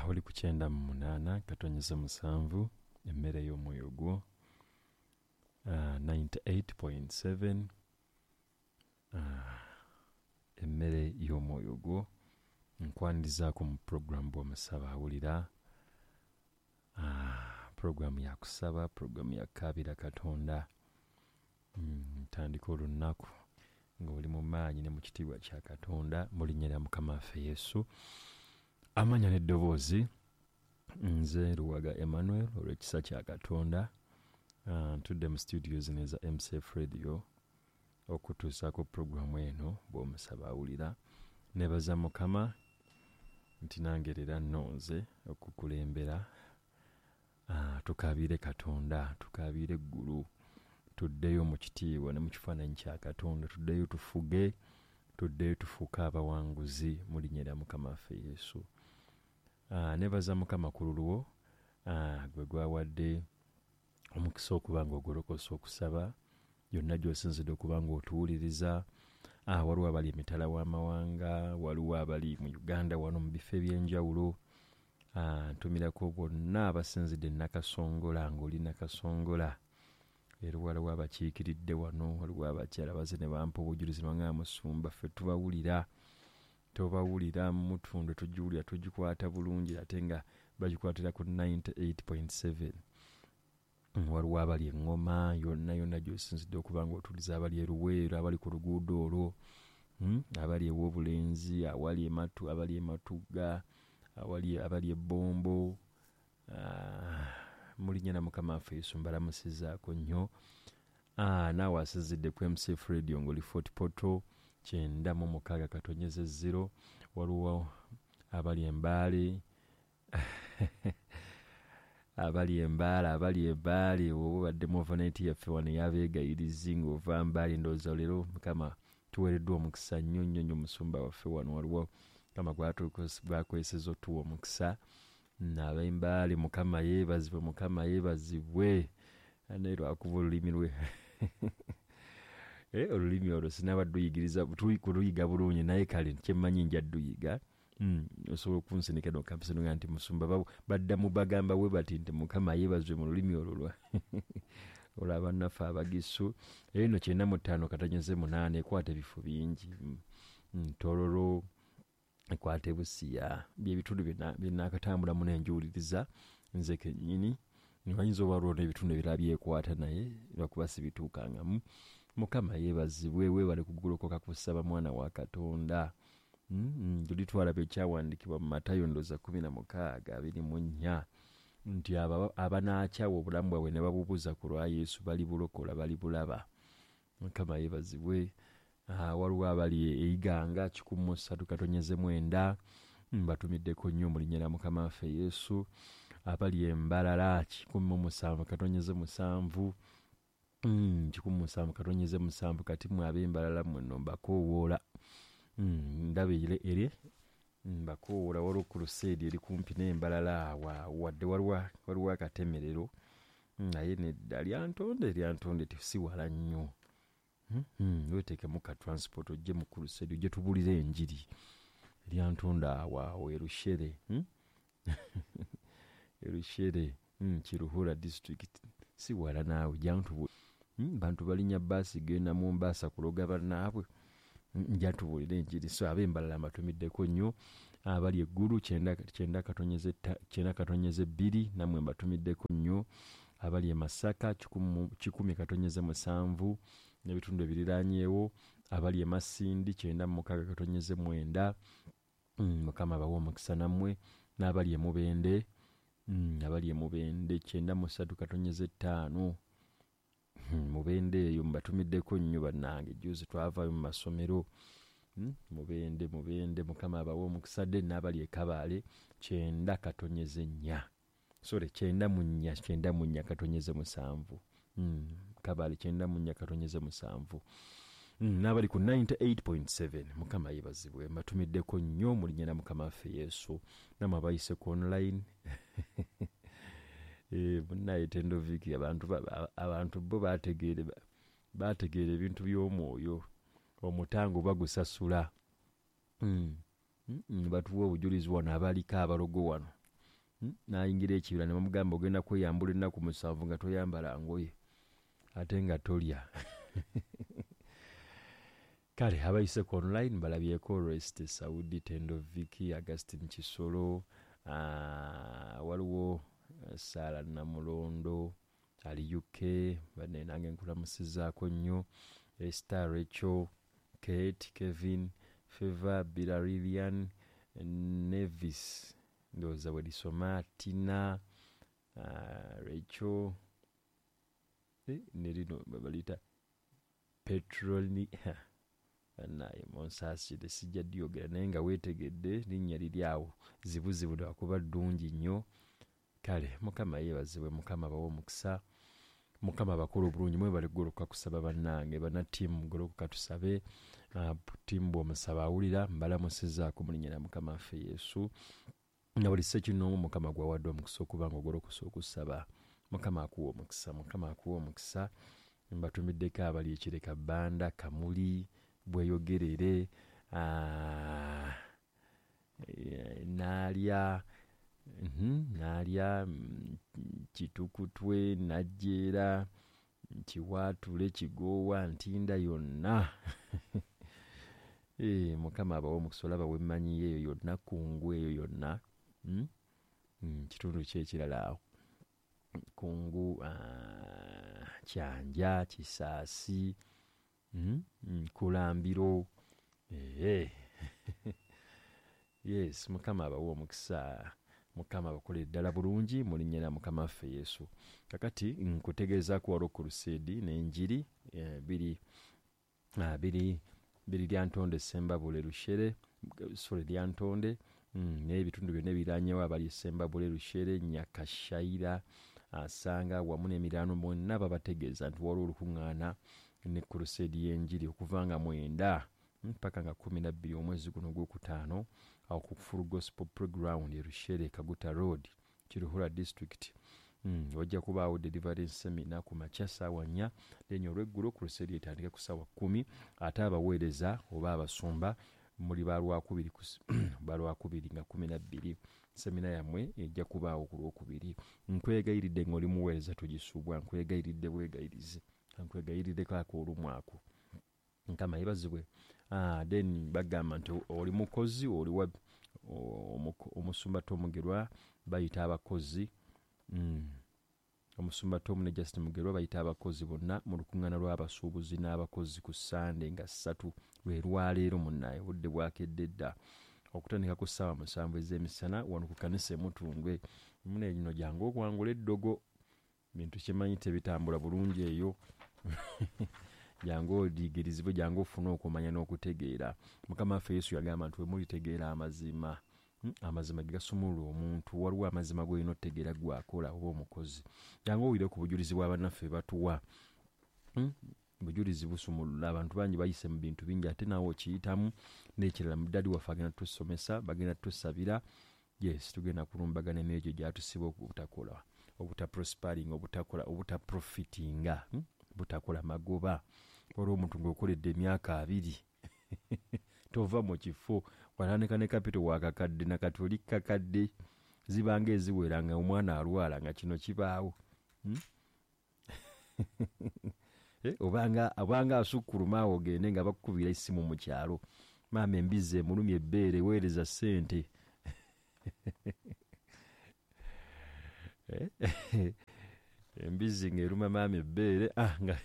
oli ku 98 katonyeza musanvu emmere y'omwoyo gwo 98.7 emmere y'omwoyo gwo nkwanirizaako mu program bw'omusaba awulira program ya kusaba program ya kabira katonda ntandika olunaku ng'oli mu maanyi ne mu kitiibwa kya katonda mu linnya lya mukama waffe yesu amanya n'eddoboozi nze Luwaga Emmanuel olw'ekisa kya katonda ntudde mu studios neza MCF Radio okutuusaako programu eno bw'omusaba awulira nebaza mukama nti nange era nnonze okukulembera tukaabire katonda tukaabire eggulu tuddeyo mu kitiibwa ne mu kifaananyi kya katonda tuddeyo tufuge tuddeyo tufuuke abawanguzi mu linnya lya mukama waffe yesu nebaza mukama ku lulwo gwe gwawadde omukisa okuba nga ogolokosa okusaba yonna gy'osinzidde okuba nga otuwuliriza waliwo abali emitala w'amawanga waliwo abali mu Uganda wano mu bifo eby'enjawulo ntumirako bonna abasinzidde Nakasongola ng'oli Nakasongola era waliwo abakiikiridde wano waliwo abakyala baze ne bampa obujulizi nga musumba ffe tubawulira mu mutundu tugiwulira tugikwata bulungi ate nga bagikwatira ku 98.7 waliwo abali eŋŋoma yonna gy'osinzidde okuba nga otuliza abali eruweero abali ku luguudo olwo abali ew'obulenzi awali ematu abali ematugga abali ebbombo mu linnya lya mukama waffe yesu mbalamusizaako nnyo naawe asinzidde ku MCF Radio ng'oli Fort Portal 96 katonyeze 0 waliwo abali embaale abali embaale obadde mu overnight yaffe wano yabeegayirizi ng'ova mbaale ndowooza leero mukama tuweereddwa omukisa nnyo musumba waffe wano waliwo mukama gwakweseza otuwa omukisa n'ab'embaale mukama yeebazibwe naye lwakuba olulimi lwe olulimi olwo sinabadde oyigiriza kuluyiga bulungi naye kale kyemmanyi nja dduyiga osobola okunsinika nokampisinuga nti musumba baddamu bagamba we bati nti mukama yeebazibwe mu lulimi olwo olaba naffe abagisu eno 95 katonyeze 8 ekwata ebifo bingi Tororo ekwata Busia by'ebitundu byenakatambulamu n'enjuliriza nze kennyini nibayinza obaliwo n'ebitundu ebirala byekwata naye lwakuba sibituukangamu mukama yeebazibwe weebale kugolokoka kusaba mwana wa katonda tuli twalaba ekyawandiikibwa mu Matayo ndooza 16:24 nti abanaakyawa obulamu bwabwe ne babubuza ku lwa Yesu balibulokola balibulaba mukama yeebazibwe waliwo abali eiganga 13 katonyeze 9 mbatumiddeko nnyo mu linnya lya mukama waffe yesu abali embalala 17 katonyeze 7 17 katonyeze 7 kati mwe ab'embalala mwenno mbakoowoola ndaba ere mbakoowoola waliwo crusade eri kumpi n'embalala wadde waliwo akatemerero naye nedda lyantonde tisiwala nnyo weteekemu ka transport ojje mu crusade ojje tubulira enjiri lyantonde awo erushere Kiruhura district siwala naawe jantu bantu balinya baasi genda mu Mombasa kuloga bannaabwe njatubulira enjiri so ab'embalala mbatumiddeko nnyo abali eggulu 9 katonyeze 2 namwe mbatumiddeko nnyo abali Masaka 10 katonyeze 7 n'ebitundu ebiriraanyeewo abali Masindi 9 katonyeze 9 mukama bawo omukisa nammwe n'abali Mubende abali Mubende 9 katonyeze 5 Mubende eyo mbatumiddeko nnyo bannange juzi twava mu masomero Mubende mukama abawo omukisa de n'abali Kabale 9 katonyeze 4 sore 9 katonyeze 7 Kabale 9 katonyeze 7 n'abali ku 98.7 mukama yeebazibwe mbatumiddeko nnyo mu linnya lya mukama waffe yesu namwe abayise ku online munaye tendo viki abantu bo bategeera ebintu by'omwoyo omutango bagusasula batuwa obujulizi wano abaliko abalogo wano n'ayingira ekibira ne bamugamba ogenda kweyambula ennaku 7 nga toyambala ngoye ate nga tolya. Kale abayise ku online balabyeko Rest Saudi, Tendo Viki, Augustine Kisolo, waliwo Sara Namulondo ali UK, bane nange nkulamusizaako nnyo, Esther, Rachel, Kate, Kevin, Favor, Bilarian, Nevis, ndoza welisoma, Tina, Rachel, nerino babalita Petrolni, naye Monsasire sijja dyogera naye nga weetegedde linnya liri awo zibuzibu lwakuba ddungi nnyo. Kale Mukama yeebazibwe, Mukama bawa omukisa, Mukama bakola obulungi, mwebale goloka kusaba bannange bana ttiimu goloka tusabe, ttiimu bw'omusaba awulira, mbalamusizaako mu linnya lya Mukama waffe Yesu. Na buli ssekinoomu Mukama gwawadde omukisa okuba nga ogolokosa okusaba. Mukama akuwa omukisa, Mukama akuwa omukisa. Mbatumiddeko abali Ekireka Bbanda, Kamuli, Bweyogerere, Naalya, Kitukutwe, Najjeera, Kiwaatule, Kigoowa, Ntinda yonna. Mukama abawa omukisa, olaba wemmanyi eyo yonna, Kungu eyo yonna, kitundu ki ekirala awo, Kungu, Kyanja, Kisaasi, Kulambiro, yes, Mukama abawa omukisa, Mukama bakolere ddala bulungi mu linnya lya Mukama waffe Yesu. Kakati nkutegeezaako waliwo Crusade n'enjiri biri Lyantonde, Sembabule, Lushere, Lyantonde, n'ebitundu byonna ebiraanyewo abali Sembabule, Lushere, Nyakashaira, Asanga wamu n'emiriraano bonna babategeeza nti waliwo olukuŋŋaana ne Crusade y'enjiri okuva nga 9 mpaka nga 12 omwezi guno ogwokutaano awo ku Full Gospel Playground e Lushere, Kaguta Road, Kiruhura District. Wajja kubaawo deliverance seminar ku makya ssaawa 4, then olweggulo Crusade etandika ku ssaawa 10, ate abaweereza oba abasumba muli balwakubiri nga 12. Semina yammwe ejja kubaawo ku Lwokubiri. Nkwegayiridde ng'oli muweereza togisubwa, nkwegayiridde bwegayirize, nkwegayiridde kaako olumu ako. Nkama yebazibwe. Then bagamba nti oli mukozi, oli omusumba Tomugerwa bayita abakozi, omusumba Tomu ne Justin Mugerwa bayita abakozi bonna mu lukuŋŋaana lw'abasuubuzi n'abakozi ku Sande nga 3 lwe lwaleero munnaye budde bwakedde dda okutandika ku ssaawa 7 ez'emisana wano ku kanisa Mutundwe. Mune gino jangu okwangula eddogo, bintu kimanyi tebitambula bulungi eyo. Jangu odigirizibwe, jangu ofune okumanya n'okutegeera. Mukama waffe Yesu yagamba nti we mulitegeera amazima, amazima gasumulula omuntu, waliwo amazima g'olina otegeera gwakola oba omukozi. Jangu owulire ku bujulizi bwa bannaffe batuwa. Bujulizi busumulula, abantu bangi bayise mu bintu bingi ate naawe okiyitamu. N'ekirala Dadi waffe agenda tusomesa, bagenda tusabira. Yes, tugenda kulumbagana n'egyo gyatusiba obutakola, obutaprospering, obutakola, obutaprofitinga, butakola magoba. Waliwo omuntu ng'okoledde emyaka 2 tova mu kifo, watandika ne kapito wakakadde nakati oli kakadde, zibanga eziwera nga omwana alwala nga kino kibaawo. Obanga asukkuluma awo ogende nga bakukubira essimu mu kyalo, maama embizi emulumya ebbeere weereza ssente. Embizi ng'eruma maama ebbeere nga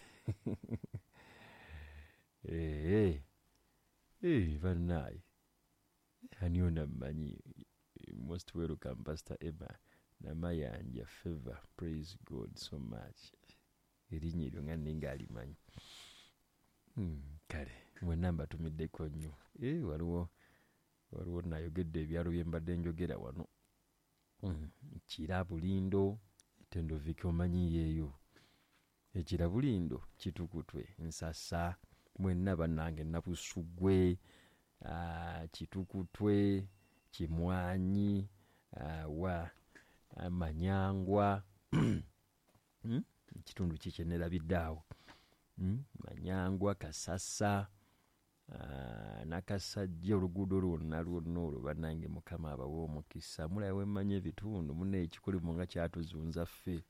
bannaaye aniyo nammanyi. Most welcome Pastor Emma Namayanja Favor, praise God so much. Erinnya eryo nga ninga alimanyi. Kale mwenna mbatumiddeko nnyo. Waliwo nayogedde ebyalo bye mbadde njogera wano. Kira Bulindo, Tendo Viki omanyi yeeyo. Ekira Bulindo, Kitukutwe, Nsasa, mwenna bannange Nabusugwe, Kitukutwe, Kimwanyi, Manyangwa, kitundu kikyenera bidaawo. Manyangwa, Kasasa, nakasajja oluguudo lwonna olwo bannange Mukama abawa omukisa. Mulaba bwe mmanya ebitundu munne ekikolimu nga kyatuzunza ffe.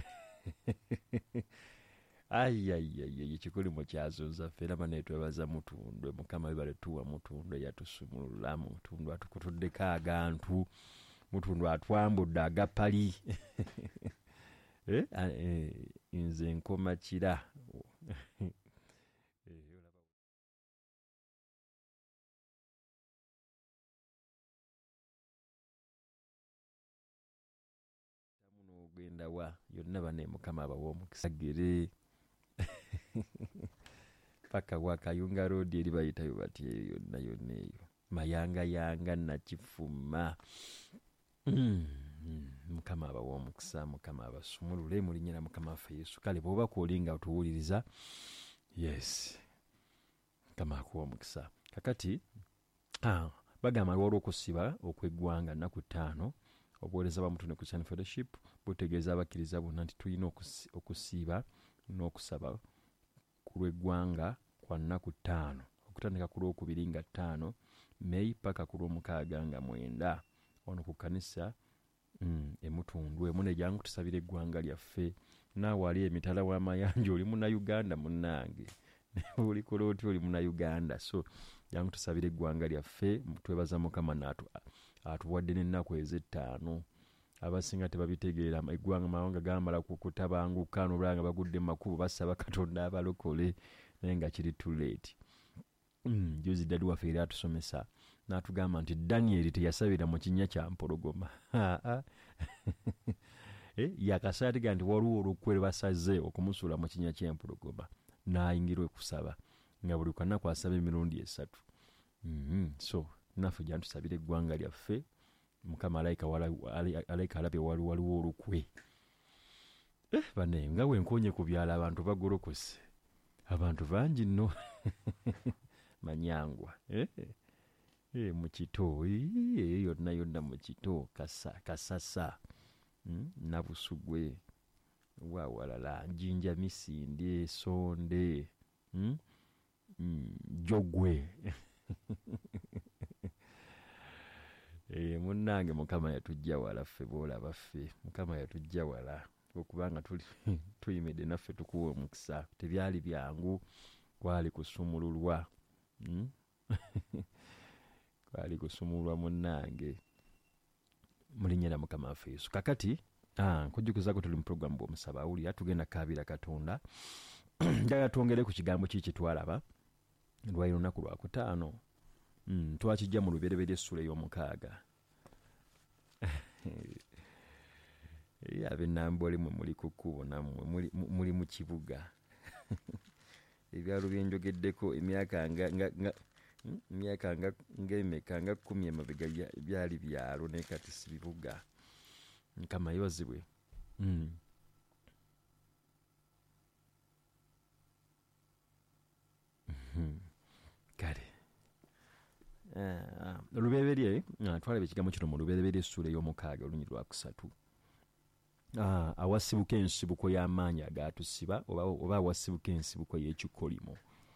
Ayayayay ekikolimu kyazunza ffe era bane twebaza Mutundwe. Mukama bibale tuwa Mutundwe yatusumulula Mutundwe atukutuddeko agantu Mutundwe atwambudde agapali. Nze nkoma kira. Ogenda wa yonna bane Mukama abawa omukisa gere. Paka wa Kayunga Road eri bayitayo bati yonna eyo mayanga nakifuma. Mukama abawa omukisa, Mukama abasumulule mu linnya lya Mukama waffe Yesu. Kale bw'oba kuolinga otuwuliriza, yes, Mukama akuwa omukisa. Kakati bagamba olw'okusiba okw'eggwanga nnaku 5 obuweereza bwa Mutundwe Christian Fellowship butegeeza abakkiriza bonna nti tulina okusiiba n'okusaba ku lw'eggwanga kwa nnaku 5 okutandika ku Lwokubiri nga 5 Mei paka ku Lwomukaaga nga 9 wano ku kanisa Mutundwe. Mune jangu tusabire eggwanga lyaffe. Naawe ali emitala w'amayanja oli Munnayuganda munnange. Oli koloti oli Munnayuganda. So jangu tusabire eggwanga lyaffe. Twebaza Mukama atuwadde n'ennaku ez'ettaano. Abasinga tebabitegeera eggwanga mawanga gamala kutabanguka n'obulanga bagudde makubo basaba Katonda abalokole naye nga kiri too late. Juzi dadi waffe era atusomesa n'atugamba nti Daniel teyasabira mu kinnya kya mpologoma. Yakasatiga nti waliwo olukwe basaze okumusuula mu kinnya ky'empologoma n'ayingirwa okusaba nga buli kanaku asaba emirundi 3. So naffe jantusabire eggwanga lyaffe. Mukama alayika alabye waliwo olukwe. Bane nga wenkonye ku byala abantu bagolokose. Abantu bangi nno. Manyangwa. Mukito yonna mukito Kasasa. Nabusugwe. Wawalala Jinja Misinde Sonde. Jogwe. Munnange Mukama yatujja wala ffe boolaba ffe. Mukama yatujja wala okubanga tuyimidde naffe tukuwa omukisa. Tebyali byangu, kwali kusumululwa. Kwali kusumulwa munnange mu linnya lya Mukama waffe Yesu. Kakati nkujjukizako tuli mu program bw'omusaba awulira tugenda kaabira Katonda. Njagala twongere ku kigambo kiki twalaba lwali lunaku lwa kutaano. Twakijja mu Lubereberye essula ey'omukaaga. Ab'Ennambole mwe muli ku kkubo nammwe muli mu kibuga. Ebyalo bye njogeddeko emyaka ng'emeka nga 10 emabega byali byalo naye kati si bibuga. Mukama yebazibwe. Kale Olubereberye twalaba ekigambo kino mu Lubereberye essula ey'omukaaga olunyi lwa 3. Awasibuka ensibuko y'amaanyi agatusiba oba awasibuka ensibuko y'ekikolimo.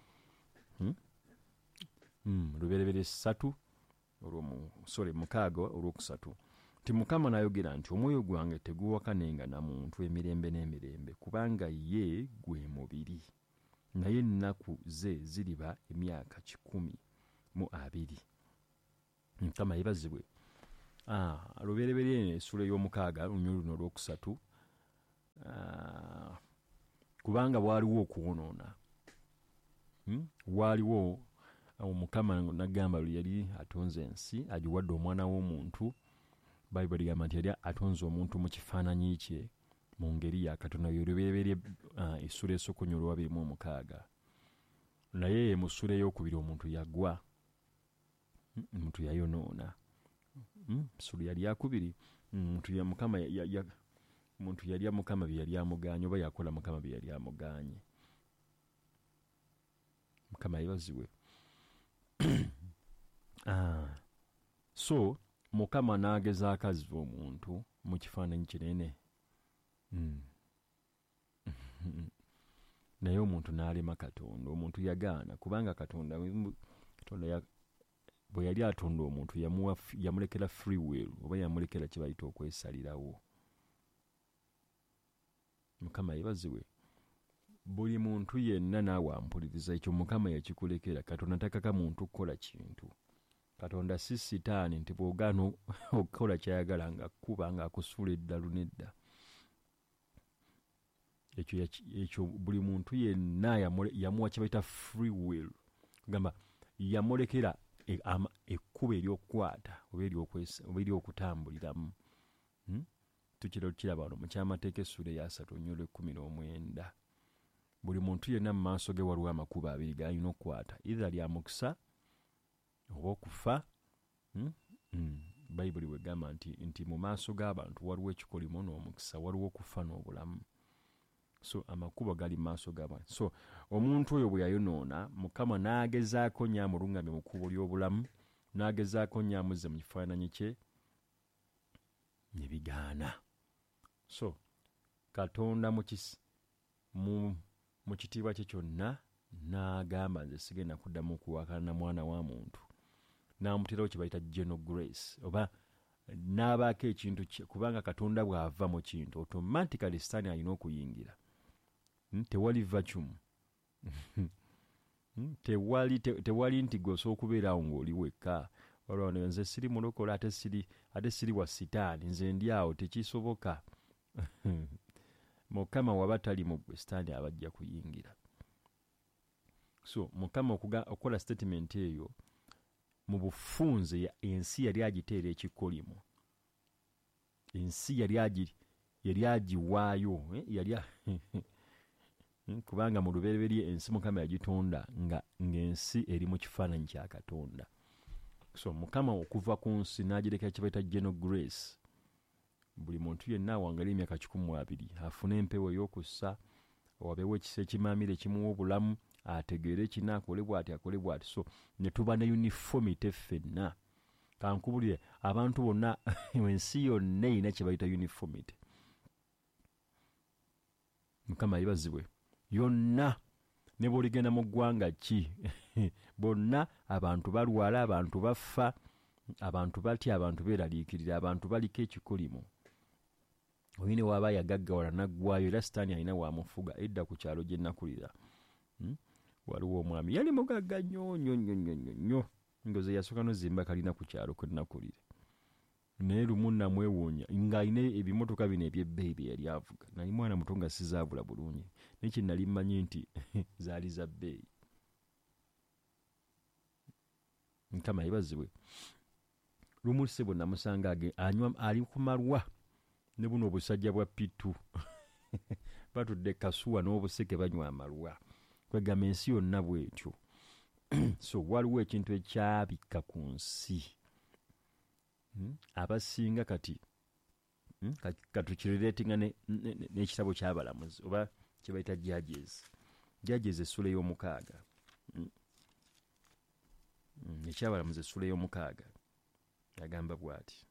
Lubereberye 3 mukaaga olw'okusatu. Ti Mukama n'ayogera nti omwoyo gwange teguwakanenga na muntu emirembe n'emirembe kubanga ye gwe mubiri naye ennaku ze ziriba emyaka 120. Mukama yebazibwe. Lubereberye essula y'omukaaga lunyulu luno olw'okusatu. Kubanga waliwo okuwonoona. Waliwo Mukama n'agamba yali atonze ensi agiwadde omwana w'omuntu. Bayibuli ligamba nti yali atonze omuntu mu kifaananyi kye mu ngeri ya Katonda. Lubereberye essula esooka nnyo 26. Naye mu ssula ey'okubiri omuntu yagwa. Omuntu yayonoona. Ssula yali yakubiri omuntu ya Mukama omuntu yali Mukama bye yali amugaanye oba yakola Mukama bye yali amugaanye. Mukama yebazibwe. So Mukama n'agezaako aziva omuntu mu kifaananyi kinene. Naye omuntu n'alema Katonda. Omuntu yagaana kubanga Katonda Katonda bwe yali atonda omuntu yamulekera free will oba yamulekera kye bayita okwesalirawo. Mukama yeebazibwe. Buli muntu yenna naawe ampuliriza ekyo Mukama yakikulekera. Katonda takaka muntu kukola kintu. Katonda si sitaani nti bw'ogaana okukola ky'ayagala ng'akkuba ng'akusuula eddalu nedda. Ekyo buli muntu yenna yamuwa kye bayita free will. Kugamba yamulekera ekkubo ery'okukwata oba ery'okutambuliramu. Tukiraba wano mu kyamateeka essula ya 3:19. Buli muntu yenna mu maaso ge waliwo amakubo abiri g'alina okukwata, either lya mukisa oba okufa. Bayibuli bw'egamba nti mu maaso g'abantu waliwo ekikolimo n'omukisa, waliwo okufa n'obulamu. So amakubo gali mu maaso g'abantu. So omuntu oyo bwe yayonoona, Mukama n'agezaako nnyo amulungamye mu kkubo ly'obulamu, n'agezaako nnyo amuzze mu kifaananyi kye, ne bigaana. So Katonda mu kitiibwa kye kyonna n'agamba nze sigenda kuddamu okuwakana na mwana wa muntu. N'amuterawo kye bayita general grace, oba n'abaako ekintu kye, kubanga Katonda bw'ava mu kintu automatically Sitaani alina okuyingira. Tewali vacuum. Tewali nti gwe okubeerawo ng'oli wekka. Olwo nze siri mulokole ate siri wa Sitaani, nze ndi awo, tekisoboka. Mukama waba tali mu ggwe, Sitaani abajja kuyingira. So Mukama okukola statement eyo mu bufunze ensi yali agiteera ekikolimo. Ensi yali agiwaayo, kubanga mu lubereberye ensi Mukama yagitonda ng'ensi eri mu kifaananyi kya Katonda. So Mukama okuva ku nsi n'agirekera kye bayita general grace. Buli muntu yenna awangali emyaka 12 afune empewo ey'okussa, wabeewo ekisa ekimaamire ekimuwa obulamu, ategeere kinaakole bw'ati akole bw'ati. So ne tuba ne uniformity ffenna. Kankubulire abantu bonna ensi yonna erina kye bayita uniformity. Mukama yeebazibwe. Yonna ne bw'oligenda mu ggwanga ki bonna abantu balwala, abantu bafa, abantu batya, abantu beeraliikirira, abantu baliko ekikolimo. Oyine waba yagaggawala naggwayo, era Sitaani alina waamufuga. Edda ku kyalo gye nakulira waliwo omwami yali mugagga nnyo ngoze yasooka nozimba kalina ku kyalo kwe nakulira. Naye lumu namwewuunya ng'alina ebimotoka bino ebyebbeeyi bye yali avuga. Nali mwana muto nga sizaabula bulungi, naye kye nali mmanyi nti zaali za bbeeyi. Mukama yeebazibwe. Lumu ssebo namusanga anywa ali ku malwa ne buno obusajja bwa pitu batudde kasuwa n'obuseke banywa amalwa. Kwegamba ensi yonna bw'etyo. So waliwo ekintu ekyabikka ku nsi. Abasinga kati katukireetinga n'ekitabo ky'abalamuzi oba kye bayita Judges essula y'omukaaga. Ekyabalamuzi essula y'omukaaga agamba bw'ati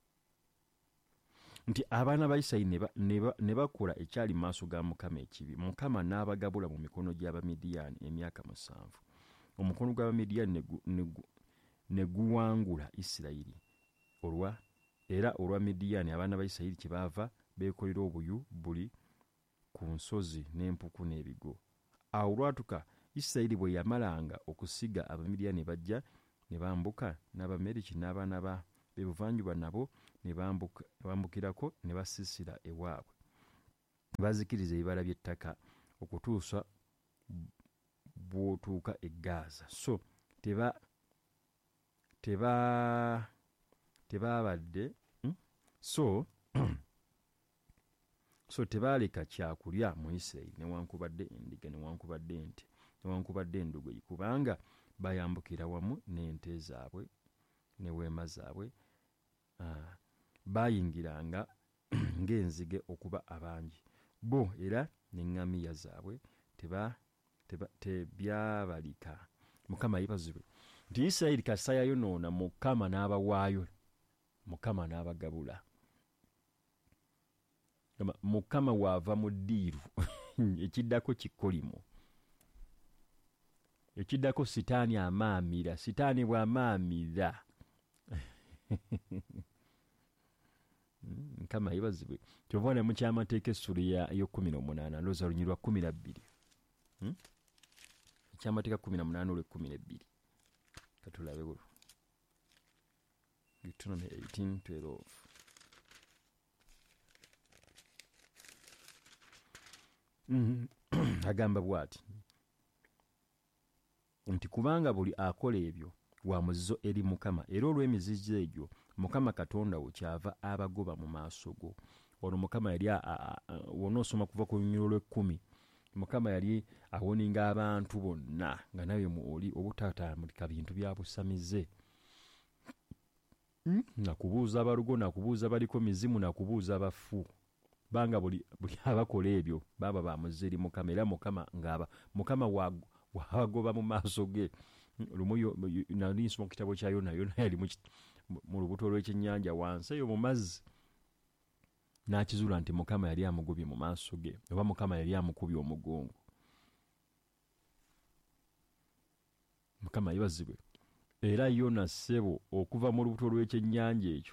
nti abaana ba Isirayiri ne bakola ekyali mu maaso ga Mukama ekibi. Mukama n'abagabula mu mikono gy'Abamidiyaani emyaka 7. Omukono gw'Abamidiyaani ne guwangula Isirayiri. Era olwa Midiyaani abaana ba Isirayiri kye baava beekolera obuyu buli ku nsozi n'empuku n'ebigo. Awo olwatuka Isirayiri bwe yamalanga okusiga, Abamidiyaani bajja ne bambuka, n'Abameriki n'abaana b'ebuvanjuba nabo ne bambukirako ne basiisira ewaabwe. Bazikiriza ebibala by'ettaka okutuusa bw'otuuka e Gaza. So tebaabadde so tebaaleka kyakulya mu Isirayiri newankubadde endiga newankubadde ente newankubadde endogoyi, kubanga bayambukira wamu n'ente zaabwe ne weema zaabwe. Bayingiranga ng'enzige okuba abangi bo, era n'eŋŋamiya zaabwe tebyabalika. Mukama yeebazibwe. Nti Isirayiri kasa yayonoona, Mukama n'abawaayo, Mukama n'abagabula. Mukama waava mu ddiiru ekiddako kikolimo. ekiddako sitaani amaamira, sitaani bw'amaamira Mukama yebazibwe. Kyova ne mu kyamateeka essula y'okumi-18 ndowooza olunyiriri lwa 12. Ekyamateeka 18 olw'ekumi-2. Katulabe bululu. Deuteronomy 18:12. Agamba bw'ati nti kubanga buli akola ebyo wa muzizo eri Mukama, era olw'emizizo egyo Mukama Katonda wo kyava abagoba mu maaso go. Ono Mukama yali wonoosoma kuva ku lunyiriri lw'10. Mukama yali awoninga abantu bonna nga nawe oli obutatambulika bintu bya busamize. Nakubuuza abalugo, nakubuuza baliko mizimu, nakubuuza abafu. Banga buli abakola ebyo baba ba muzizo eri Mukama, era Mukama wabagoba mu maaso ge. Lumu nali nsoma mu kitabo kya Yona yali mu lubuto lw'ekyennyanja wansi eyo mu mazzi. N'akizuula nti Mukama yali amugobye mu maaso ge, oba Mukama yali amukubye omugongo. Mukama yebazibwe. Era Yona ssebo okuva mu lubuto lw'ekyennyanja ekyo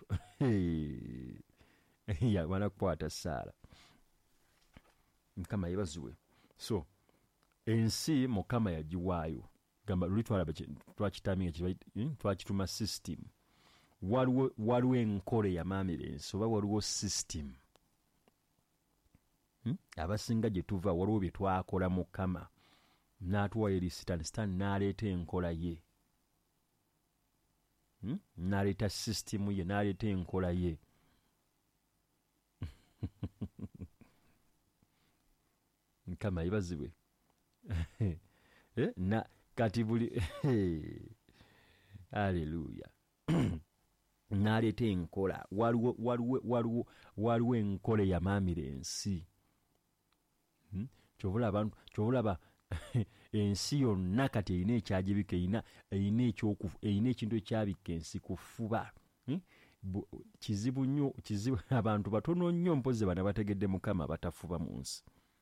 yamala kukwata Saala. Mukama yebazibwe. So ensi Mukama yagiwaayo. Gamba luli twakitamiga twakituma system. Waliwo enkole yamaamira ensi oba waliwo system. Abasinga gye tuva waliwo bye twakola Mukama n'atuwa eri Sitaani n'aleeta enkola ye. N'aleeta system ye, n'aleeta enkola ye. Mukama yebazibwe. Kati buli haleluya. N'aleeta enkola. Waliwo enkola yamaamira ensi. Kyobulaba ensi yonna kati erina ekyagibika, erina ekintu ekyabika ensi kufuba. Kizibu nnyo, abantu batono nnyo mpozi bana bategedde Mukama batafuba mu nsi.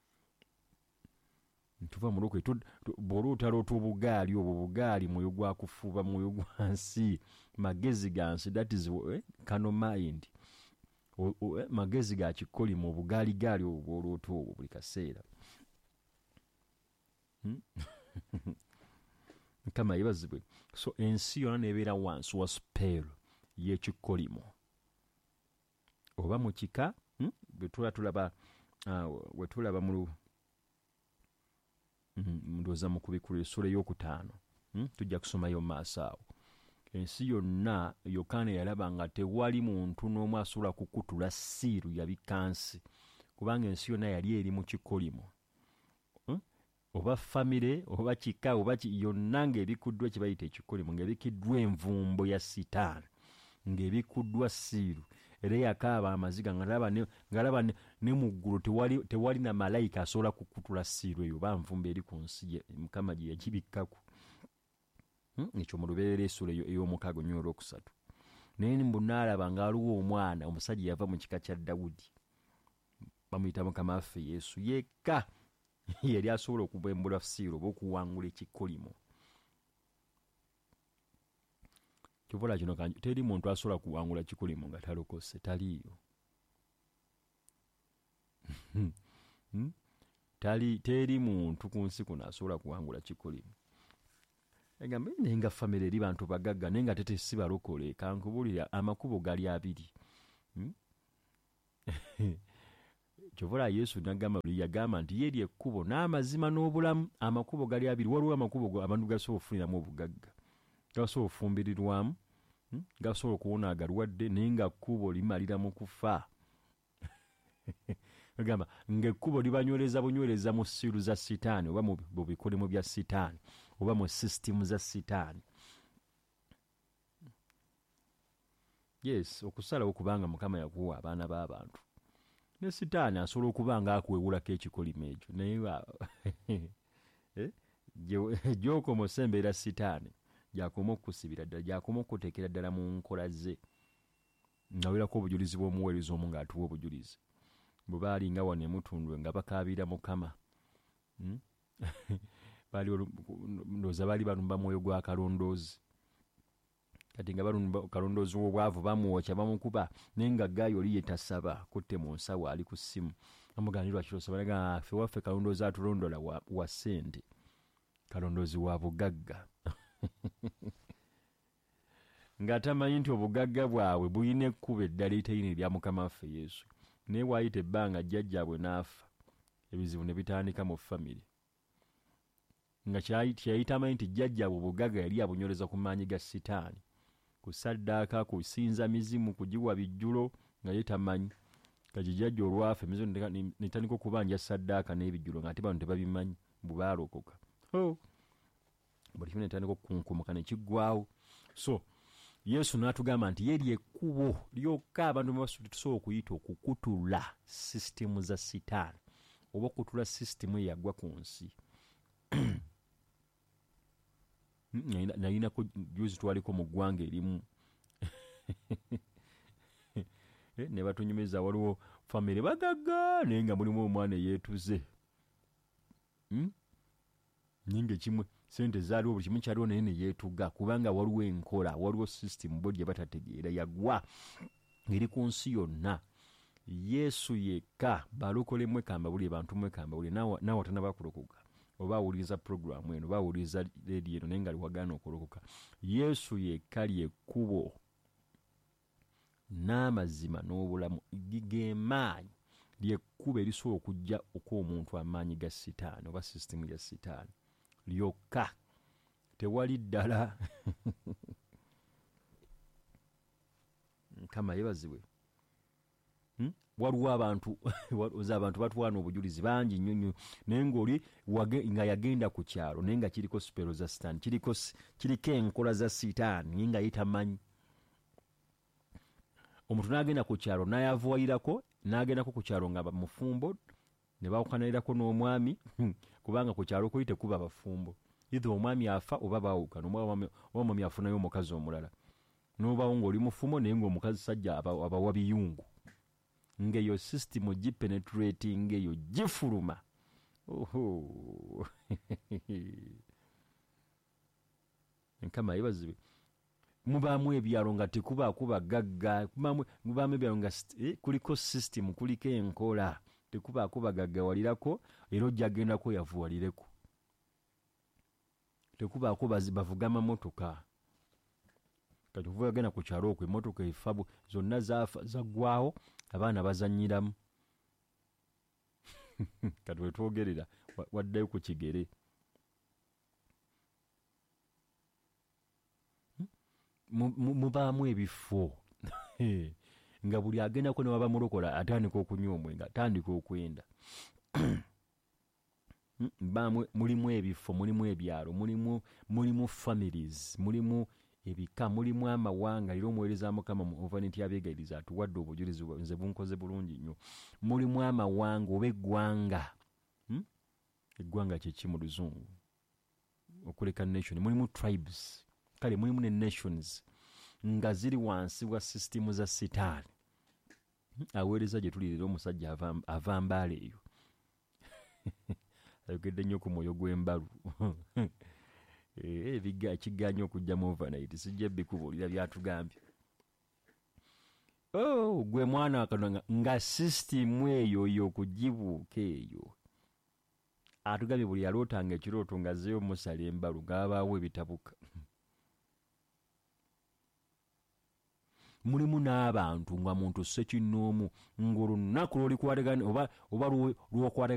Tuva mu lukwe bw'olutalo tubugaali obwo bugaali mwoyo gwa kufuba, mwoyo gwa nsi, magezi ga nsi, that is kano mind. Magezi ga kikoli mu bugaali gaali obwo bw'olwota obwo buli kaseera. Mukama yebazibwe. So ensi yonna nebeera wansi wa spell y'ekikolimo. Oba mu kika bwe tulaba mu ndowooza mu kubikula essula y'okutaano. Tujja kusomayo mu maaso awo. Ensi yonna Yokaana yalaba nga tewali muntu n'omu asobola kukutula siiru yabika nsi, kubanga ensi yonna yali eri mu kikolimo. Oba famire oba kika oba yonna ng'ebikuddwa kye bayita ekikolimo, ng'ebikiddwa envumbo ya Sitaani, ng'ebikuddwa siiru. Era yakaaba amaziga ng'alaba ne mu ggulu tewali na malayika asobola kukutula siiru eyo oba nvumbo eri ku nsi Mukama gye yagibikkako. Ekyo mu lubeerera essula ey'omukaaga nnyo olwokusatu. Naye mbu n'alaba ng'aliwo omwana omusajja yava mu kika kya Dawudi, bamuyita Mukama waffe Yesu, yekka yali asobola okubembula siiru oba okuwangula ekikolimo. Kyobula kino teri muntu asobola kuwangula kikolimo nga talokose, taliiyo. Teri muntu ku nsi kuno asobola kuwangula kikolimo. Egamba nenga famire eri bantu bagagga naye nga tete si balokole, kankubulira amakubo gali abiri. Kyobula Yesu yagamba nti ye lye ekkubo n'amazima n'obulamu. Amakubo gali abiri. Waliwo amakubo abantu gasobola okufuniramu obugagga, gasobola okufumbirirwamu, gasobola okuwona agalwadde, naye nga kkubo limalira mu kufa. Agamba ng'ekkubo libanywereza bunywereza mu siiru za Sitaani oba mu bikolimo bya Sitaani oba mu sisitimu za Sitaani. Yes, okusalawo kubanga Mukama yakuwa abaana b'abantu. Ne Sitaani asobola okuba nga akwewulako ekikolimo ekyo, naye gy'okoma embeera Sitaani gy'akoma okukusibira ddala, gy'akoma okukuteekera ddala mu nkola ze. Nawerako obujulizi bw'omuweereza omu ng'atuwa obujulizi. Bwe baali nga wano emutundwe nga bakaabira Mukama. ndoza bali balumba mwoyo gwa kalondoozi kati nga balumba kalondoozi w'obwavu bamuwokya bamukuba naye nga Gaayo oli yetasaba kutte mu nsawo ali ku ssimu amuganirwa kirosaba ffe waffe kalondoozi atulondola wa ssente kalondoozi wa bugagga nga tamanyi nti obugagga bwabwe bulina ekkubo eddala eritayina erya Mukama waffe Yesu naye bw'ayita ebbanga jjajjaabwe n'afa ebizibu ne bitandika mu famire nga kyayita amanyi nti jjajjaabwe obugagga yali abunyoleza ku maanyi ga sitaani ku saddaaka kusinza mizimu kugiwa bijjulo nga ye tamanyi kati jjajja olwafa emizimu netandika okubanja saddaaka n'ebijjulo nga ate bano tebabimanyi bwe baalokoka buli kimu netandika okukunkumuka ne kiggwawo. So Yesu n'atugamba nti ye lyekkubo lyokka abantu tusobola okuyita okukutula sisitemu za sitaani oba okutula sisitemu eyagwa ku nsi. Nalinako juzi twaliko mu ggwanga erimu ne batunyumiza waliwo famire bagagga naye nga mulimu omwana eyeetuze nyingi kimwe sente zaaliwo buli kimu kyaliwo naye ne yeetuga kubanga waliwo enkola waliwo sisitemu bo gye batategeera yagwa eri ku nsi yonna. Yesu yekka balokole mwekamba buli bantu mwekamba buli naawe atanaba kulokoka oba awuliriza puroguramu eno oba awuliriza leediyo eno naye nga liwagaana okulokoka. Yesu yekka lyekkubo n'amazima n'obulamu g'emaanyi lyekkubo erisobola okujja okw'omuntu amaanyi ga sitaani oba sisitemu ya sitaani lyokka tewali ddala. Mukama yebazibwe. Waliwo abantu batwana obujulizi bangi nnyo naye ng'oli nga yagenda ku kyalo naye nga kiriko sipero za sitaani kiriko enkola za sitaani naye nga yitamanyi. Omuntu n'agenda ku kyalo n'ayavuwayirako n'agendako ku kyalo nga mufumbo ne baawukanirako n'omwami kubanga ku kyalo kuli tekuba bafumbo either omwami afa oba baawukana oba omwami afunayo omukazi omulala n'obaawo ng'oli mufumo naye ng'omukazi sajja abawa biyungu ng'eyo sisitemu gipenetrating eyo gifuluma. Nkama yebazibwe. Mubaamu ebyalo nga tekubaako bagagga mubaamu ebyalo nga kuliko sisitemu kuliko enkola tekubaako bagaggawalirako era ojja agendako yavuwalireko tekubaako bavuga amamotoka kati ovuga agenda ku kyalo okwo emmotoka efa zonna zaggwawo abaana bazannyiramu kati wetwogerera waddayo ku kigere. Mubaamu ebifo nga buli agendako ne waba mulokola atandika okunywa omwenge atandika okwenda. Mulimu ebifo mulimu ebyalo mulimu families mulimu ebika mulimu amawanga era omuweereza Mukama Muvanti abeegayiriza atuwadde obujulizi nze bunkoze bulungi nnyo. Mulimu amawanga oba eggwanga kyeki mu luzungu okuleka nation mulimu tribes kale mulimu ne nations nga ziri wansi wa sisitemu za sitaani. Aweereza gye tuli leero omusajja ava Mbaale eyo ayogedde nnyo ku mwoyo gw'embalu kigaanye okujja mu overnight sijja bikubuulira byatugambye. Gwe mwana wa Katonda nga sisitemu eyo y'okugibuuka eyo atugambye buli yalootanga ekirooto ng'azzeeyo musala embalu ng'abaawo ebitabuka. Mulimu n'abantu nga muntu ssekinnoomu ng'olunaku lw'olikwatagana oba lw'okwatagana